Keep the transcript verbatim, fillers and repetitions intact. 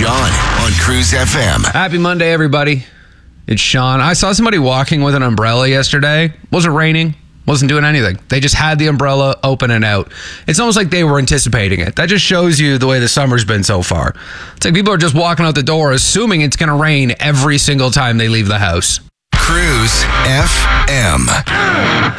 Sean on Cruise F M. Happy Monday, everybody. It's Sean. I saw somebody walking with an umbrella yesterday. Wasn't raining. Wasn't doing anything. They just had the umbrella open and out. It's almost like they were anticipating it. That just shows you the way the summer's been so far. It's like people are just walking out the door assuming it's going to rain every single time they leave the house. Cruise F M.